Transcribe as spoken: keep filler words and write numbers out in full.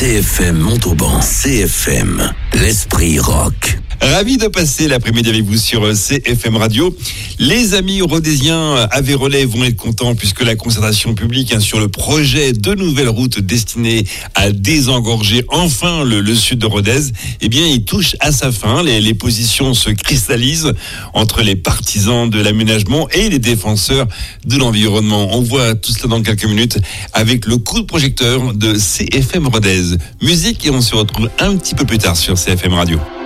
C F M Montauban. C F M, l'esprit rock. Ravi de passer l'après-midi avec vous sur C F M Radio. Les amis rodésiens aveyronais vont être contents puisque la concertation publique hein, sur le projet de nouvelles routes destinées à désengorger enfin le, le sud de Rodez, eh bien, il touche à sa fin. Les, les positions se cristallisent entre les partisans de l'aménagement et les défenseurs de l'environnement. On voit tout cela dans quelques minutes avec le coup de projecteur de C F M Rodez. Musique et on se retrouve un petit peu plus tard sur C F M Radio.